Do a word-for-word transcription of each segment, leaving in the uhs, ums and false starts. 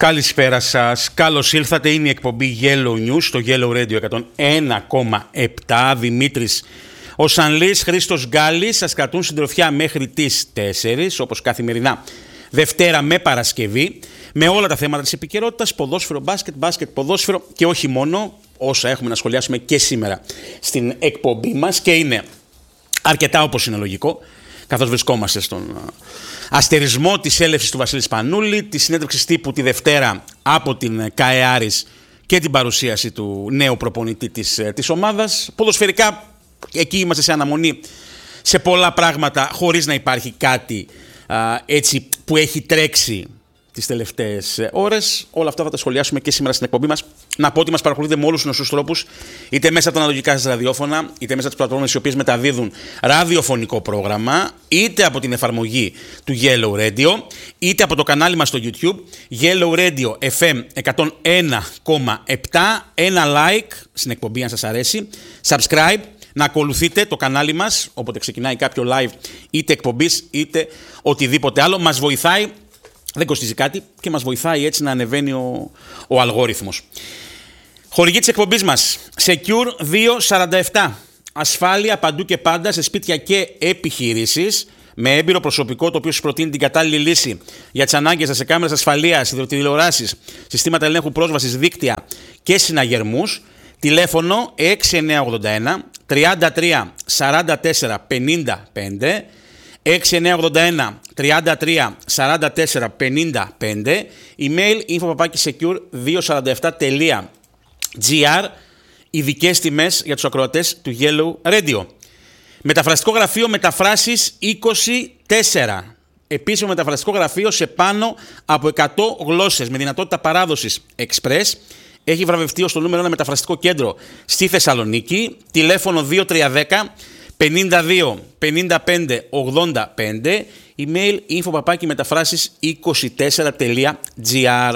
Καλησπέρα σας. Καλώς ήλθατε. Είναι η εκπομπή Yellow News στο Yellow Radio εκατόν ένα κόμμα επτά. Δημήτρης ο Σανλής, Χρήστος Γκάλης σας κρατούν συντροφιά μέχρι τις τέσσερις, όπως καθημερινά Δευτέρα με Παρασκευή, με όλα τα θέματα της επικαιρότητας, ποδόσφαιρο, μπάσκετ, μπάσκετ, ποδόσφαιρο και όχι μόνο, όσα έχουμε να σχολιάσουμε και σήμερα στην εκπομπή μας, και είναι αρκετά, όπως είναι λογικό, καθώς βρισκόμαστε στον αστερισμό της έλευσης του Βασίλη Σπανούλη, τη συνέντευξη τύπου τη Δευτέρα από την ΚΑΕ Άρης και την παρουσίαση του νέου προπονητή της, της ομάδας. Ποδοσφαιρικά, εκεί είμαστε σε αναμονή σε πολλά πράγματα, χωρίς να υπάρχει κάτι α, έτσι που έχει τρέξει τις τελευταίες ώρες. Όλα αυτά θα τα σχολιάσουμε και σήμερα στην εκπομπή μας. Να πω ότι μας παρακολουθείτε με όλους τους γνωστούς τρόπους, είτε μέσα από τα αναλογικά σας ραδιόφωνα, είτε μέσα από τις πλατφόρμες οι οποίες μεταδίδουν ραδιοφωνικό πρόγραμμα, είτε από την εφαρμογή του Yellow Radio, είτε από το κανάλι μας στο YouTube, Yellow Radio εφ εμ εκατόν ένα κόμμα επτά. Ένα like στην εκπομπή αν σας αρέσει, subscribe, να ακολουθείτε το κανάλι μας, όποτε ξεκινάει κάποιο live, είτε εκπομπής, είτε οτιδήποτε άλλο. Μας βοηθάει. Δεν κοστίζει κάτι και μας βοηθάει έτσι να ανεβαίνει ο, ο αλγόριθμος. Χορηγή της εκπομπής μας, Secure διακόσια σαράντα επτά. Ασφάλεια παντού και πάντα σε σπίτια και επιχειρήσεις, με έμπειρο προσωπικό το οποίο σας προτείνει την κατάλληλη λύση για τις ανάγκες σας σε κάμερες ασφαλείας, υδροτηλεοράσεις, συστήματα ελέγχου πρόσβασης, δίκτυα και συναγερμούς. Τηλέφωνο έξι εννιά ογδόντα ένα τριάντα τρία σαράντα τέσσερα πενήντα πέντε. έξι εννιά ογδόντα ένα τριάντα τρία σαράντα τέσσερα πενήντα πέντε. Email info παπάκι secure διακόσια σαράντα επτά τελεία τζι άρ. Ειδικές τιμές για τους ακροατές του Yellow Radio. Μεταφραστικό γραφείο Μεταφράσεις είκοσι τέσσερα. Επίσημο μεταφραστικό γραφείο σε πάνω από εκατό γλώσσες με δυνατότητα παράδοσης Express. Έχει βραβευτεί ως το νούμερο ένα μεταφραστικό κέντρο στη Θεσσαλονίκη. Τηλέφωνο δύο τρία ένα μηδέν πενήντα δύο πενήντα πέντε ογδόντα πέντε. Email info παπάκι μεταφράσεις είκοσι τέσσερα τελεία τζι άρ.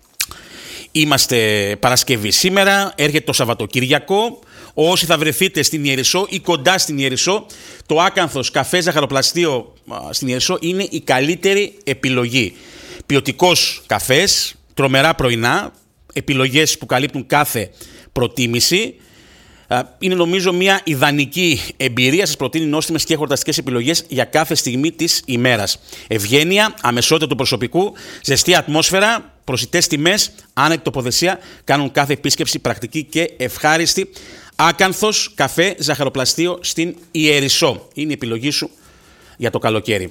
Είμαστε Παρασκευή σήμερα, έρχεται το Σαββατοκύριακο. Όσοι θα βρεθείτε στην Ιερισσό ή κοντά στην Ιερισσό, το Άκανθος καφέ ζαχαροπλαστείο στην Ιερισσό είναι η καλύτερη επιλογή. Ποιοτικός καφές, τρομερά πρωινά, επιλογές που καλύπτουν κάθε προτίμηση. Είναι νομίζω μια ιδανική εμπειρία. Σας προτείνει νόστιμες και χορταστικές επιλογές για κάθε στιγμή της ημέρας. Ευγένεια, αμεσότητα του προσωπικού, ζεστή ατμόσφαιρα, προσιτές τιμές, άνετη τοποθεσία κάνουν κάθε επίσκεψη πρακτική και ευχάριστη. Άκανθος καφέ ζαχαροπλαστείο στην Ιερισσό. Είναι η επιλογή σου για το καλοκαίρι.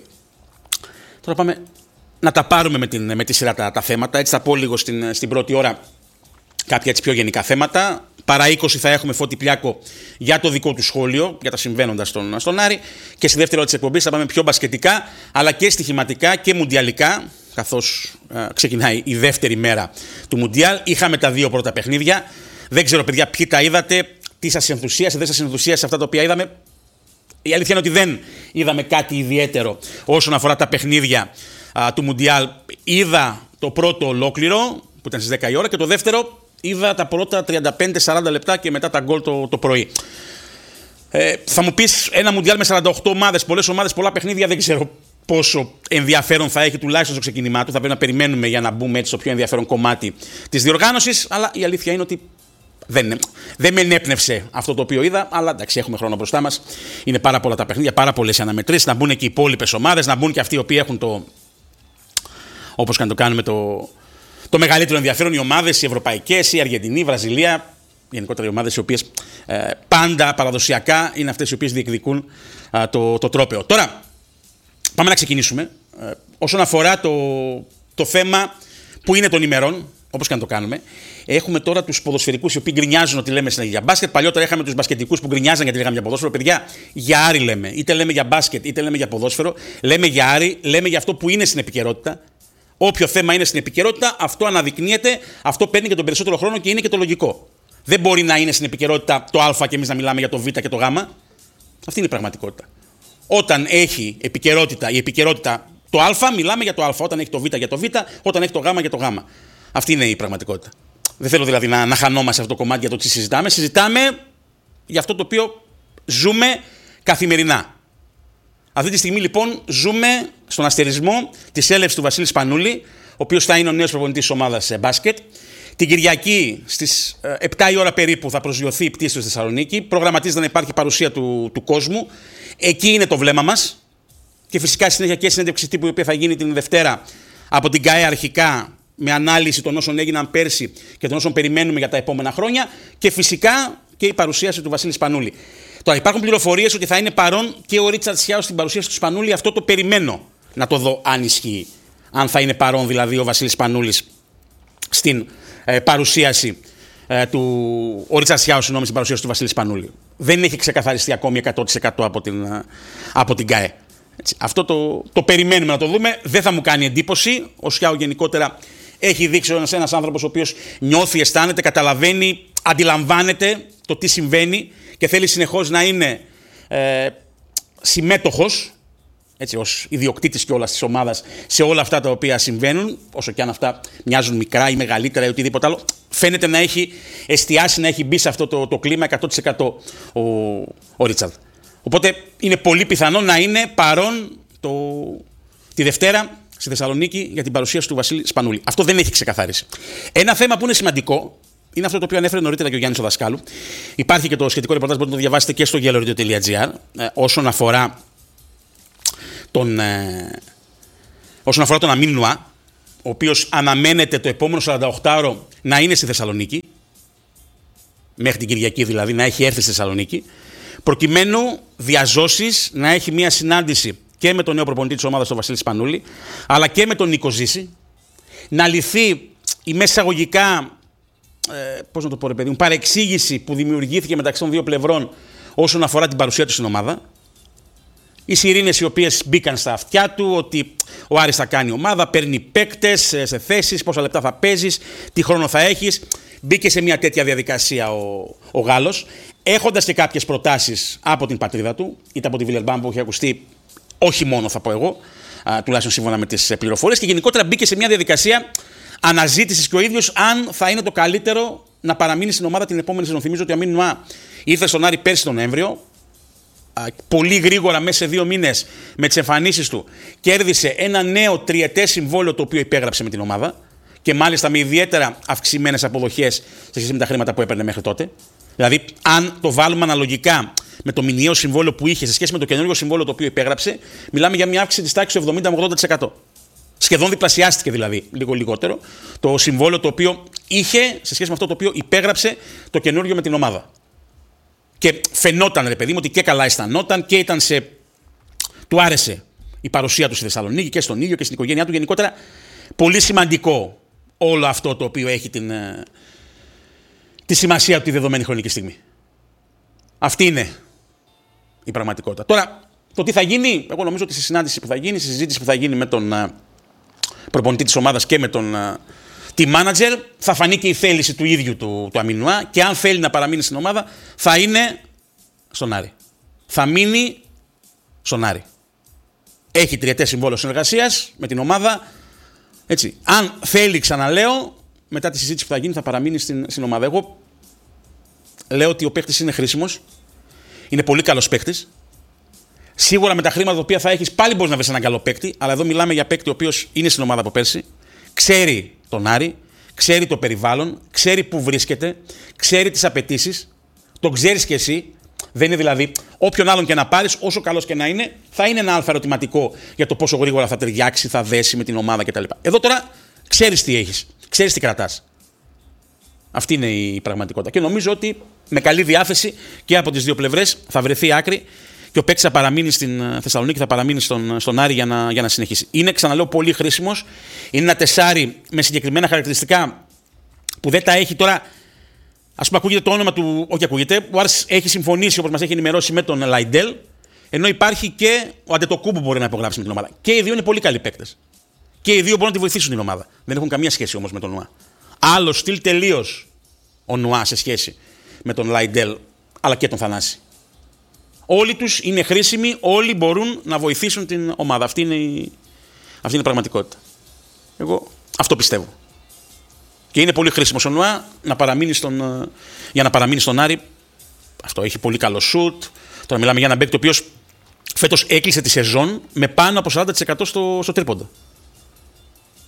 Τώρα πάμε να τα πάρουμε με, την, με τη σειρά τα, τα θέματα. Έτσι θα πω λίγο στην, στην πρώτη ώρα κάποια έτσι πιο γενικά θέματα. Παρά είκοσι θα έχουμε Φώτη Πλιάκο για το δικό του σχόλιο, για τα συμβαίνοντα στον, στον Άρη. Και στη δεύτερη ώρα της εκπομπής θα πάμε πιο μπασκετικά, αλλά και στοιχηματικά και μουντιαλικά, καθώς ε, ξεκινάει η δεύτερη μέρα του Μουντιάλ. Είχαμε τα δύο πρώτα παιχνίδια. Δεν ξέρω, παιδιά, ποιοι τα είδατε, τι σας ενθουσίασε, δεν σας ενθουσίασε αυτά τα οποία είδαμε. Η αλήθεια είναι ότι δεν είδαμε κάτι ιδιαίτερο όσον αφορά τα παιχνίδια α, του Μουντιάλ. Είδα το πρώτο ολόκληρο, που ήταν στις δέκα η ώρα, και το δεύτερο είδα τα πρώτα τριάντα πέντε σαράντα λεπτά και μετά τα γκολ το, το πρωί. Ε, θα μου πεις, ένα Μουντιάλ με σαράντα οκτώ ομάδες, πολλές ομάδες, πολλά παιχνίδια, δεν ξέρω πόσο ενδιαφέρον θα έχει τουλάχιστον στο ξεκίνημά του. Θα πρέπει να περιμένουμε για να μπούμε έτσι στο πιο ενδιαφέρον κομμάτι της διοργάνωσης. Αλλά η αλήθεια είναι ότι δεν, δεν με ενέπνευσε αυτό το οποίο είδα. Αλλά εντάξει, έχουμε χρόνο μπροστά μας. Είναι πάρα πολλά τα παιχνίδια, πάρα πολλές αναμετρήσεις. Να μπουν και οι υπόλοιπες ομάδες, να μπουν και αυτοί οι οποίοι έχουν το. Όπως και να το κάνουμε το. Το μεγαλύτερο ενδιαφέρον, οι ομάδες, οι ευρωπαϊκές, η Αργεντινή, η Βραζιλία, γενικότερα οι ομάδες οι οποίες ε, πάντα παραδοσιακά είναι αυτές οι οποίες διεκδικούν ε, το, το τρόπαιο. Τώρα, πάμε να ξεκινήσουμε. Ε, όσον αφορά το, το θέμα που είναι των ημερών, όπως και να το κάνουμε, έχουμε τώρα τους ποδοσφαιρικούς οι οποίοι γκρινιάζουν ότι λέμε συνέχεια για μπάσκετ. Παλιότερα είχαμε τους μπασκετικούς που γκρινιάζαν γιατί λέγαμε για ποδόσφαιρο. Παιδιά, για Άρη λέμε. Είτε λέμε για μπάσκετ, είτε λέμε για ποδόσφαιρο. Λέμε για Άρη, λέμε για αυτό που είναι στην επικαιρότητα. Όποιο θέμα είναι στην επικαιρότητα, αυτό αναδεικνύεται, αυτό παίρνει και τον περισσότερο χρόνο και είναι και το λογικό. Δεν μπορεί να είναι στην επικαιρότητα το Α και εμείς να μιλάμε για το Β και το Γ. Αυτή είναι η πραγματικότητα. Όταν έχει επικαιρότητα η επικαιρότητα το Α, μιλάμε για το Α. Όταν έχει το Β για το Β, όταν έχει το Γ για το Γ. Αυτή είναι η πραγματικότητα. Δεν θέλω δηλαδή να, να χανόμαστε σε αυτό το κομμάτι για το τι συζητάμε. Συζητάμε για αυτό το οποίο ζούμε καθημερινά. Αυτή τη στιγμή λοιπόν ζούμε στον αστερισμό της έλευσης του Βασίλη Σπανούλη, οποίος θα είναι ο νέος προπονητής της ομάδας σε μπάσκετ. Την Κυριακή στις επτά η ώρα περίπου θα προσγειωθεί η πτήση του στη Θεσσαλονίκη. Προγραμματίζεται να υπάρχει παρουσία του, του κόσμου. Εκεί είναι το βλέμμα μας. Και φυσικά συνέχεια και συνέντευξη τύπου η οποία θα γίνει την Δευτέρα από την ΚΑΕ αρχικά, με ανάλυση των όσων έγιναν πέρσι και των όσων περιμένουμε για τα επόμενα χρόνια. Και φυσικά και η παρουσίαση του Βασίλη Σπανούλη. Τώρα υπάρχουν πληροφορίες ότι θα είναι παρόν και ο Ρίτσαρντ Σιάου στην παρουσίαση του Σπανούλη. Αυτό το περιμένω να το δω αν ισχύει. Αν θα είναι παρόν δηλαδή ο Βασίλης Σπανούλης στην ε, παρουσίαση ε, του. Ο Ρίτσαρντ Σιάου, συγγνώμη, στην παρουσίαση του Βασίλη Σπανούλη. Δεν έχει ξεκαθαριστεί ακόμη εκατό τοις εκατό από την, ε, από την ΚΑΕ. Έτσι, αυτό το, το περιμένουμε να το δούμε. Δεν θα μου κάνει εντύπωση. Ο Σιάου γενικότερα έχει δείξει ένας, ένας άνθρωπος ο οποίος νιώθει, αισθάνεται, καταλαβαίνει, αντιλαμβάνεται το τι συμβαίνει και θέλει συνεχώς να είναι ε, συμμέτοχος, έτσι, ως ιδιοκτήτης κιόλας της ομάδας σε όλα αυτά τα οποία συμβαίνουν, όσο και αν αυτά μοιάζουν μικρά ή μεγαλύτερα ή οτιδήποτε άλλο. Φαίνεται να έχει εστιάσει, να έχει μπει σε αυτό το, το κλίμα εκατό τοις εκατό ο, ο Ρίτσαρντ. Οπότε είναι πολύ πιθανό να είναι παρόν το, τη Δευτέρα στη Θεσσαλονίκη για την παρουσίαση του Βασίλη Σπανούλη. Αυτό δεν έχει ξεκαθαρίσει. Ένα θέμα που είναι σημαντικό είναι αυτό το οποίο ανέφερε νωρίτερα και ο Γιάννης ο Δασκάλου. Υπάρχει και το σχετικό ρεπορτάζ, μπορείτε να το διαβάσετε και στο γελοradio τελεία gr ε, όσον αφορά τον, ε, όσον αφορά τον Αμίν Νουά, ο οποίος αναμένεται το επόμενο σαρανταοκτάωρο να είναι στη Θεσσαλονίκη, μέχρι την Κυριακή δηλαδή, να έχει έρθει στη Θεσσαλονίκη, προκειμένου διαζώσεις να έχει μια συνάντηση και με τον νέο προπονητή της ομάδας, τον Βασίλη Σπανούλη, αλλά και με τον Νίκο Ζήση, να λυθεί η μέσα εισαγωγικά, ε, πώς να το πω ρε παιδί μου, παρεξήγηση που δημιουργήθηκε μεταξύ των δύο πλευρών όσον αφορά την παρουσία του στην ομάδα. Οι σιρήνες οι οποίες μπήκαν στα αυτιά του, ότι ο Άρης θα κάνει ομάδα, παίρνει παίκτες σε θέσεις, πόσα λεπτά θα παίζεις, τι χρόνο θα έχεις. Μπήκε σε μια τέτοια διαδικασία ο, ο Γάλλος, έχοντας και κάποιες προτάσεις από την πατρίδα του, είτε από τη Βιλερμπάν που έχει ακουστεί, όχι μόνο θα πω εγώ, α, τουλάχιστον σύμφωνα με τις πληροφορίες, και γενικότερα μπήκε σε μια διαδικασία αναζήτησης και ο ίδιος αν θα είναι το καλύτερο να παραμείνει στην ομάδα την επόμενη σεζόν. Θυμίζω ότι ο Αμίν Νουά ήρθε στον Άρη πέρσι τον Νοέμβριο. Πολύ γρήγορα, μέσα σε δύο μήνες, με τις εμφανίσεις του, κέρδισε ένα νέο τριετές συμβόλαιο το οποίο υπέγραψε με την ομάδα και μάλιστα με ιδιαίτερα αυξημένες αποδοχές σε σχέση με τα χρήματα που έπαιρνε μέχρι τότε. Δηλαδή, αν το βάλουμε αναλογικά με το μηνιαίο συμβόλαιο που είχε σε σχέση με το καινούργιο συμβόλαιο το οποίο υπέγραψε, μιλάμε για μια αύξηση της τάξης του εβδομήντα με ογδόντα τοις εκατό. Σχεδόν διπλασιάστηκε δηλαδή, λίγο λιγότερο, το συμβόλαιο το οποίο είχε σε σχέση με αυτό το οποίο υπέγραψε το καινούργιο με την ομάδα. Και φαινόταν, ρε παιδί μου, ότι και καλά αισθανόταν και ήταν σε. Του άρεσε η παρουσία του στη Θεσσαλονίκη και στον ίδιο και στην οικογένειά του. Γενικότερα, πολύ σημαντικό όλο αυτό το οποίο έχει την, τη σημασία του τη δεδομένη χρονική στιγμή. Αυτή είναι η πραγματικότητα. Τώρα, το τι θα γίνει, εγώ νομίζω ότι στη συνάντηση που θα γίνει, στη συζήτηση που θα γίνει με τον προπονητή της ομάδας και με τον team manager, θα φανεί και η θέληση του ίδιου του, του Αμίν Νουά, και αν θέλει να παραμείνει στην ομάδα, θα είναι στον Άρη. Θα μείνει στον Άρη. Έχει τριετές συμβόλαιο συνεργασίας με την ομάδα. Έτσι. Αν θέλει, ξαναλέω, μετά τη συζήτηση που θα γίνει, θα παραμείνει στην, στην ομάδα. Εγώ λέω ότι ο παίκτης είναι χρήσιμος. Είναι πολύ καλός παίκτης. Σίγουρα με τα χρήματα τα οποία θα έχεις, πάλι μπορείς να βρεις έναν καλό παίκτη. Αλλά εδώ μιλάμε για παίκτη ο οποίος είναι στην ομάδα από πέρσι. Ξέρει τον Άρη, ξέρει το περιβάλλον, ξέρει που βρίσκεται, ξέρει τις απαιτήσεις, το ξέρεις και εσύ. Δεν είναι δηλαδή όποιον άλλον και να πάρεις, όσο καλός και να είναι, θα είναι ένα αλφα ερωτηματικό για το πόσο γρήγορα θα ταιριάξει, θα δέσει με την ομάδα κτλ. Εδώ τώρα ξέρεις τι έχεις, ξέρεις τι κρατάς. Αυτή είναι η πραγματικότητα. Και νομίζω ότι με καλή διάθεση και από τις δύο πλευρές θα βρεθεί άκρη και ο παίκτης θα παραμείνει στην Θεσσαλονίκη, θα παραμείνει στον, στον Άρη για να, για να συνεχίσει. Είναι, ξαναλέω, πολύ χρήσιμος. Είναι ένα τεσάρι με συγκεκριμένα χαρακτηριστικά που δεν τα έχει τώρα. Ας πούμε, ακούγεται το όνομα του. Όχι, ακούγεται. Ο Άρης έχει συμφωνήσει, όπως μας έχει ενημερώσει, με τον Λαϊντέλ. Ενώ υπάρχει και ο Αντετοκούμπο που μπορεί να υπογράψει με την ομάδα. Και οι δύο είναι πολύ καλοί παίκτες. Και οι δύο μπορούν να τη βοηθήσουν την ομάδα. Δεν έχουν καμία σχέση όμως με τον Νουά. Άλλο στυλ τελείως ο Νουά σε σχέση με τον Λαϊντέλ, αλλά και τον Θανάση. Όλοι τους είναι χρήσιμοι, όλοι μπορούν να βοηθήσουν την ομάδα. Αυτή είναι η, αυτή είναι η πραγματικότητα. Εγώ αυτό πιστεύω. Και είναι πολύ χρήσιμο ο Νουά να παραμείνει στον, για να παραμείνει στον Άρη. Αυτό, έχει πολύ καλό σουτ. Τώρα μιλάμε για έναν παίκτη ο οποίος φέτος έκλεισε τη σεζόν με πάνω από σαράντα τοις εκατό στο, στο τρίποντο.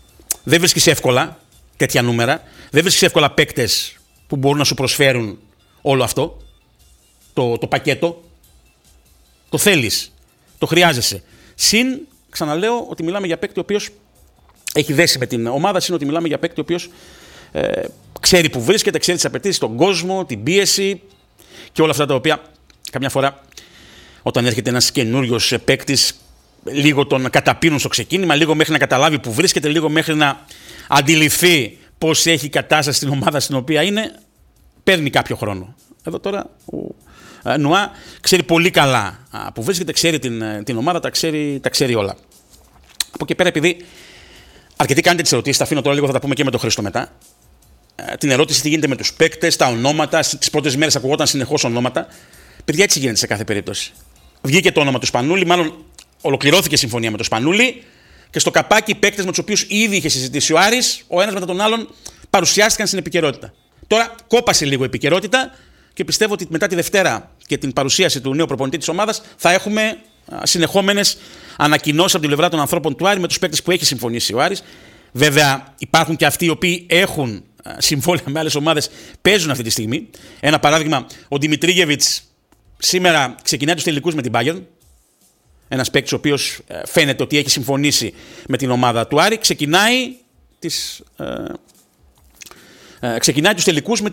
Δεν βρίσκεις εύκολα τέτοια νούμερα. Δεν βρίσκεις εύκολα παίκτες που μπορούν να σου προσφέρουν όλο αυτό. Το, το πακέτο. Το θέλεις. Το χρειάζεσαι. Συν, ξαναλέω, ότι μιλάμε για παίκτη ο οποίος έχει δέσει με την ομάδα. Συν ότι μιλάμε για παίκτη ο οποίος ε, ξέρει που βρίσκεται, ξέρει τις απαιτήσεις, τον κόσμο, την πίεση και όλα αυτά τα οποία καμιά φορά όταν έρχεται ένας καινούριος παίκτης, λίγο τον καταπίνουν στο ξεκίνημα, λίγο μέχρι να καταλάβει που βρίσκεται, λίγο μέχρι να αντιληφθεί πώς έχει η κατάσταση στην ομάδα στην οποία είναι, παίρνει κάποιο χρόνο. Εδώ τώρα ο Νουά ξέρει πολύ καλά που βρίσκεται, ξέρει την, την ομάδα, τα ξέρει, τα ξέρει όλα. Από εκεί πέρα, επειδή αρκετοί κάνετε τις ερωτήσεις, τα αφήνω τώρα λίγο, θα τα πούμε και με τον Χρήστο μετά. Την ερώτηση τι γίνεται με τους παίκτες, τα ονόματα, τις πρώτες μέρες ακουγόταν συνεχώς ονόματα. Παιδιά, έτσι γίνεται σε κάθε περίπτωση. Βγήκε το όνομα του Σπανούλη, μάλλον ολοκληρώθηκε η συμφωνία με τον Σπανούλη και στο καπάκι οι παίκτες με τους οποίους ήδη είχε συζητήσει ο Άρης, ο ένας μετά τον άλλον, παρουσιάστηκαν στην επικαιρότητα. Τώρα κόπασε λίγο η επικαιρότητα και πιστεύω ότι μετά τη Δευτέρα και την παρουσίαση του νέου προπονητή της ομάδας θα έχουμε συνεχόμενες ανακοινώσεις από την πλευρά των ανθρώπων του Άρη με τους παίκτες που έχει συμφωνήσει ο Άρης. Βέβαια, υπάρχουν και αυτοί οι οποίοι έχουν συμβόλαια με άλλες ομάδες, παίζουν αυτή τη στιγμή. Ένα παράδειγμα, ο Δημητρίγεβιτς σήμερα ξεκινάει τους τελικούς με την Bayern. Ένας παίκτης ο οποίος φαίνεται ότι έχει συμφωνήσει με την ομάδα του Άρη. Ξεκινάει, τις, ε, ε, ξεκινάει τους τελικούς με